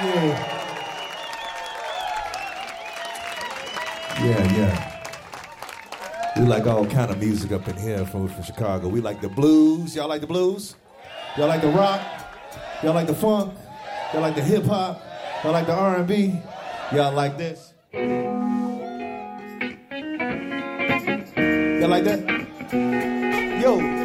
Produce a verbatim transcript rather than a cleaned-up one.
Yeah. Yeah, yeah. We like all kind of music up in here from, from Chicago. We like the blues. Y'all like the blues? Y'all like the rock? Y'all like the funk? Y'all like the hip hop? Y'all like the R and B? Y'all like this? Y'all like that? Yo.